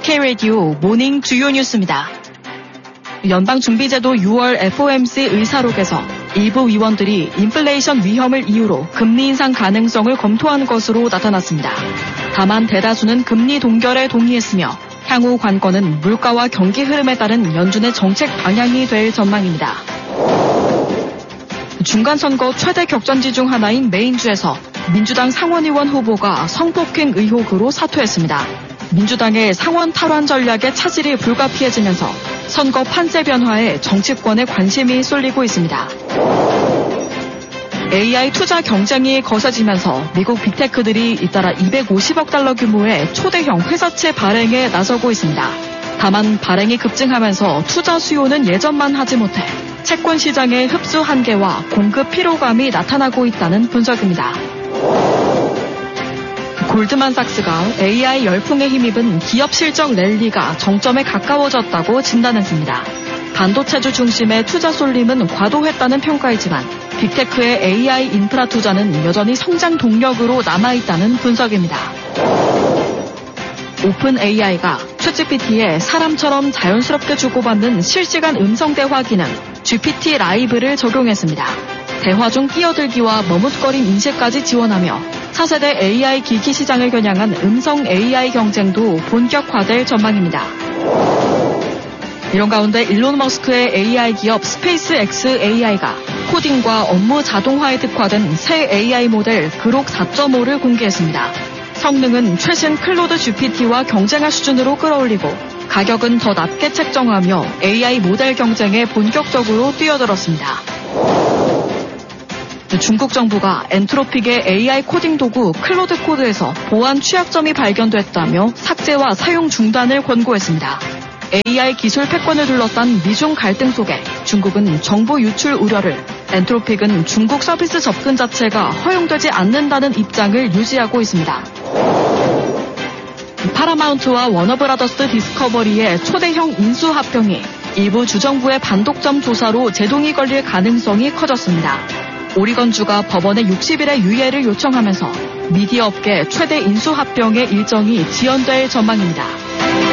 K-라디오 모닝 주요 뉴스입니다. 연방준비제도 6월 FOMC 의사록에서 일부 위원들이 인플레이션 위험을 이유로 금리 인상 가능성을 검토한 것으로 나타났습니다. 다만 대다수는 금리 동결에 동의했으며 향후 관건은 물가와 경기 흐름에 따른 연준의 정책 방향이 될 전망입니다. 중간선거 최대 격전지 중 하나인 메인주에서 민주당 상원의원 후보가 성폭행 의혹으로 사퇴했습니다. 민주당의 상원 탈환 전략에 차질이 불가피해지면서 선거 판세 변화에 정치권의 관심이 쏠리고 있습니다. AI 투자 경쟁이 거세지면서 미국 빅테크들이 잇따라 250억 달러 규모의 초대형 회사채 발행에 나서고 있습니다. 다만 발행이 급증하면서 투자 수요는 예전만 하지 못해 채권 시장의 흡수 한계와 공급 피로감이 나타나고 있다는 분석입니다. 골드만삭스가 AI 열풍에 힘입은 기업 실적 랠리가 정점에 가까워졌다고 진단했습니다. 반도체주 중심의 투자 쏠림은 과도했다는 평가이지만 빅테크의 AI 인프라 투자는 여전히 성장 동력으로 남아있다는 분석입니다. 오픈 AI가 챗GPT에 사람처럼 자연스럽게 주고받는 실시간 음성 대화 기능 GPT 라이브를 적용했습니다. 대화 중 끼어들기와 머뭇거림 인식까지 지원하며 차세대 AI 기기 시장을 겨냥한 음성 AI 경쟁도 본격화될 전망입니다. 이런 가운데 일론 머스크의 AI 기업 스페이스X AI가 코딩과 업무 자동화에 특화된 새 AI 모델 그록 4.5를 공개했습니다. 성능은 최신 클로드 GPT와 경쟁할 수준으로 끌어올리고 가격은 더 낮게 책정하며 AI 모델 경쟁에 본격적으로 뛰어들었습니다. 중국 정부가 엔트로픽의 AI 코딩 도구 클로드 코드에서 보안 취약점이 발견됐다며 삭제와 사용 중단을 권고했습니다. AI 기술 패권을 둘러싼 미중 갈등 속에 중국은 정보 유출 우려를, 엔트로픽은 중국 서비스 접근 자체가 허용되지 않는다는 입장을 유지하고 있습니다. 파라마운트와 워너브라더스 디스커버리의 초대형 인수합병이 일부 주정부의 반독점 조사로 제동이 걸릴 가능성이 커졌습니다. 오리건주가 법원에 60일의 유예를 요청하면서 미디어 업계 최대 인수합병의 일정이 지연될 전망입니다.